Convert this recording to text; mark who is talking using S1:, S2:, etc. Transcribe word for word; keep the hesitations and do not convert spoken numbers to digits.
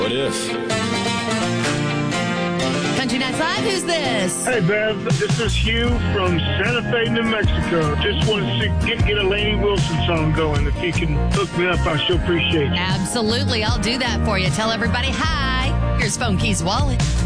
S1: What if?
S2: Country Nights Live, who's this?
S3: Hey, Bev, this is Hugh from Santa Fe, New Mexico. Just wanted to get, get a Lainey Wilson song going. If you can hook me up, I sure appreciate it.
S2: Absolutely, I'll do that for you. Tell everybody hi. Here's Phone Keys Wallet.